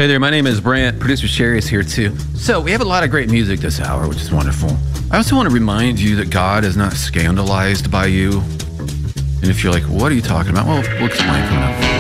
Hey there, my name is Brant. Producer Sherry is here too. So we have a lot of great music this hour, which is wonderful. I also want to remind you that God is not scandalized by you. And if you're like, what are you talking about? Well, we'll explain coming up.